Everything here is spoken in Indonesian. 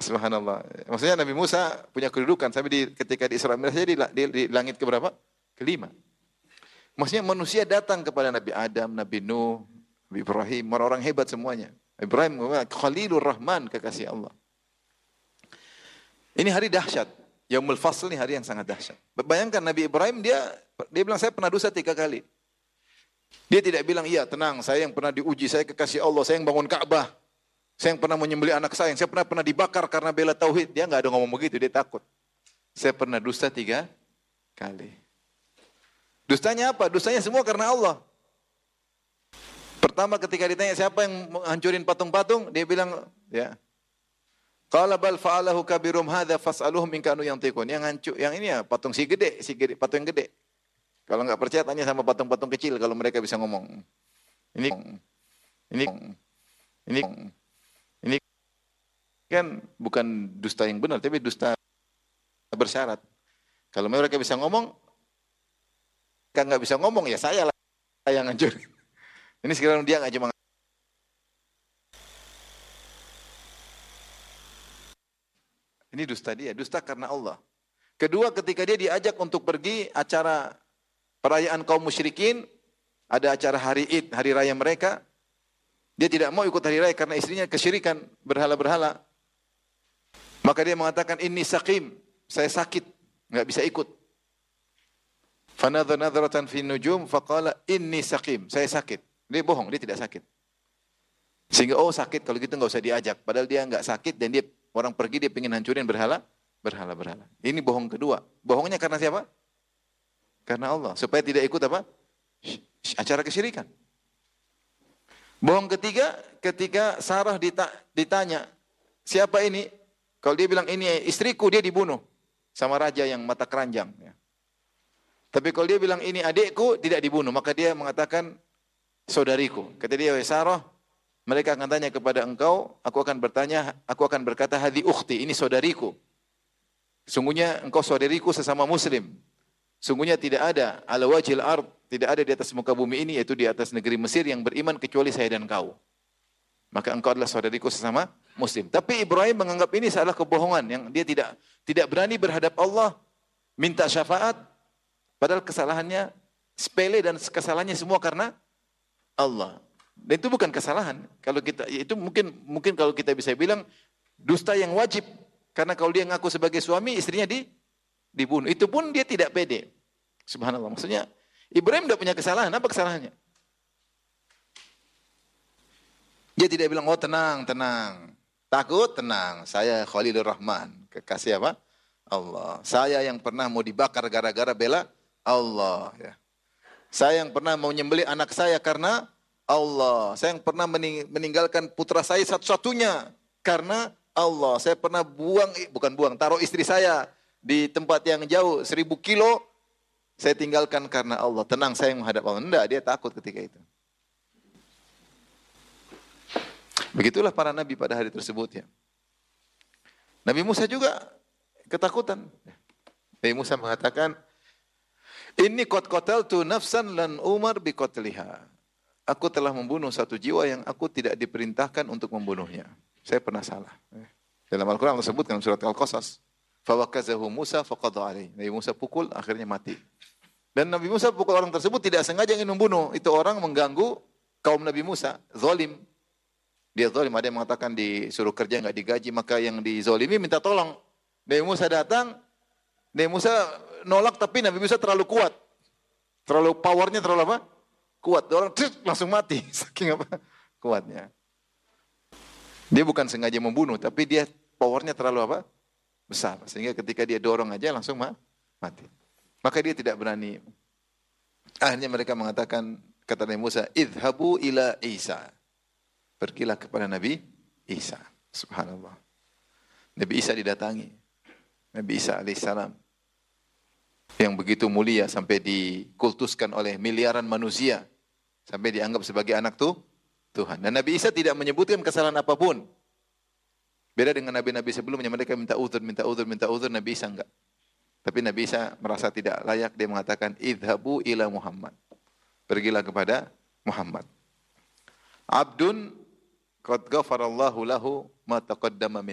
Subhanallah. Maksudnya Nabi Musa punya kedudukan sampai ketika di Isra Mi'raj di langit keberapa? Kelima. Maksudnya manusia datang kepada Nabi Adam, Nabi Nuh, Nabi Ibrahim, orang-orang hebat semuanya. Ibrahim Khalilur Rahman, kekasih Allah. Ini hari dahsyat. Yaumul Fasl ini hari yang sangat dahsyat. Bayangkan Nabi Ibrahim dia bilang saya pernah dosa 3 kali. Dia tidak bilang iya tenang, saya yang pernah diuji, saya kekasih Allah, saya yang bangun Ka'bah. Saya yang pernah menyembelih anak saya pernah dibakar karena bela tauhid. Dia enggak ada ngomong begitu, dia takut. Saya pernah dusta 3 kali. Dustanya apa? Dustanya semua karena Allah. Pertama ketika ditanya siapa yang menghancurin patung-patung, dia bilang, ya. Qala bal fa'alahu kabirum hadza fas'aluhum in kanu yantiqun. Yang ini ya patung si gede, patung yang gede. Kalau enggak percaya tanya sama patung-patung kecil kalau mereka bisa ngomong. Ini kan bukan dusta yang benar, tapi dusta bersyarat. Kalau mereka bisa ngomong, kan nggak bisa ngomong ya saya lah yang hancur. Ini sekarang dia nggak cuma. Ini dusta dia, dusta karena Allah. Kedua, ketika dia diajak untuk pergi acara perayaan kaum musyrikin, ada acara hari Id, hari raya mereka, dia tidak mau ikut hari raya karena istrinya kesyirikan, berhala-berhala. Maka dia mengatakan, inni saqim, saya sakit, nggak bisa ikut. Fanadha nadratan fi nujum faqala inni saqim, saya sakit. Dia bohong, dia tidak sakit. Sehingga sakit kalau gitu nggak usah diajak. Padahal dia nggak sakit dan dia orang pergi dia ingin hancurin berhala. Ini bohong kedua. Bohongnya karena siapa? Karena Allah. Supaya tidak ikut apa? Acara kesyirikan. Bohong ketiga, ketika Sarah ditanya, siapa ini? Kalau dia bilang ini istriku, dia dibunuh sama raja yang mata keranjang. Tapi kalau dia bilang ini adikku, tidak dibunuh. Maka dia mengatakan saudariku. Kata dia, Sarah, mereka akan tanya kepada engkau, aku akan berkata, hadhi ukhti, ini saudariku. Sungguhnya engkau saudariku sesama muslim. Sungguhnya tidak ada ala wajhil ard, tidak ada di atas muka bumi ini, yaitu di atas negeri Mesir yang beriman kecuali saya dan kau. Maka engkau adalah saudariku sesama muslim. Tapi Ibrahim menganggap ini adalah kebohongan yang dia tidak berani berhadap Allah minta syafaat, padahal kesalahannya sepele dan kesalahannya semua karena Allah. Dan itu bukan kesalahan. Kalau kita itu mungkin kalau kita bisa bilang dusta yang wajib, karena kalau dia ngaku sebagai suami, istrinya dibunuh. Itu pun dia tidak pede. Subhanallah. Maksudnya Ibrahim tidak punya kesalahan. Apa kesalahannya? Dia tidak bilang, tenang. Takut, tenang. Saya Khalilur Rahman. Kekasih apa? Allah. Saya yang pernah mau dibakar gara-gara bela Allah. Ya. Saya yang pernah mau nyembelih anak saya karena Allah. Saya yang pernah meninggalkan putra saya satu-satunya karena Allah. Saya pernah taruh istri saya di tempat yang jauh 1000 kilo. Saya tinggalkan karena Allah. Tenang, saya yang menghadap Allah. Enggak, dia takut ketika itu. Begitulah para nabi pada hari tersebut ya. Nabi Musa juga ketakutan. Nabi Musa mengatakan, inni qad qataltu nafsan lan umar bi qatliha. Aku telah membunuh satu jiwa yang aku tidak diperintahkan untuk membunuhnya. Saya pernah salah. Dalam Al-Quran Allah sebutkan surat Al-Qasas. Fawakazahu Musa faqadha alaih. Nabi Musa pukul, akhirnya mati. Dan Nabi Musa pukul orang tersebut tidak sengaja ingin membunuh. Itu orang mengganggu kaum Nabi Musa. Zalim. Dia zalim. Ada yang mengatakan disuruh kerja enggak digaji. Maka yang dizalimi minta tolong. Nabi Musa datang. Nabi Musa nolak tapi Nabi Musa terlalu kuat. Powernya terlalu apa? Kuat. Orang langsung mati. Saking apa? Kuatnya. Dia bukan sengaja membunuh. Tapi dia powernya terlalu apa? Besar. Sehingga ketika dia dorong aja langsung mati. Maka dia tidak berani. Akhirnya mereka mengatakan, kata Nabi Musa, idhabu ila Isa. Pergilah kepada Nabi Isa. Subhanallah. Nabi Isa didatangi. Nabi Isa alaihissalam. Yang begitu mulia sampai dikultuskan oleh miliaran manusia. Sampai dianggap sebagai anak Tuhan. Dan Nabi Isa tidak menyebutkan kesalahan apapun. Beda dengan nabi-nabi sebelumnya, mereka minta uzur, Nabi Isa enggak. Tapi Nabi Isa merasa tidak layak, dia mengatakan, idhabu ila Muhammad. Pergilah kepada Muhammad. Abdun qad ghafarallahu lahu ma taqaddama min